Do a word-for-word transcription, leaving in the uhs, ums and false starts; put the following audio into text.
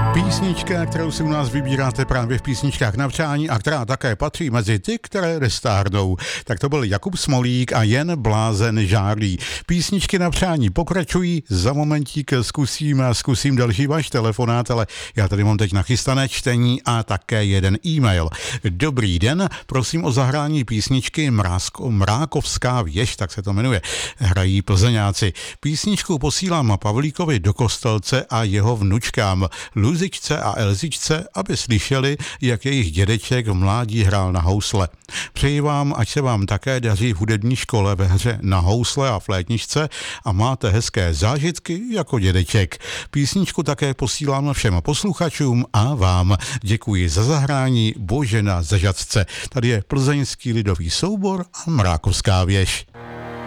Písnička, kterou si u nás vybíráte právě v písničkách na přání a která také patří mezi ty, které nestárnou. Tak to byl Jakub Smolík a Jen blázen žárlí. Písničky na přání pokračují, za momentík zkusím a zkusím další váš telefonát, ale já tady mám teď nachystané čtení a také jeden e-mail. Dobrý den, prosím o zahrání písničky Mrázko, Mrákovská věž, tak se to jmenuje. Hrají Plzeňáci. Písničku posílám Pavlíkovi do Kostelce a jeho vnučkám Luzičce a Elzičce, aby slyšeli, jak jejich dědeček v mládí hrál na housle. Přeji vám, ať se vám také daří v hudební škole ve hře na housle a flétničce a máte hezké zážitky jako dědeček. Písničku také posílám všem posluchačům a vám. Děkuji za zahrání Božena ze Žatce. Tady je plzeňský lidový soubor a Mrákovská věž.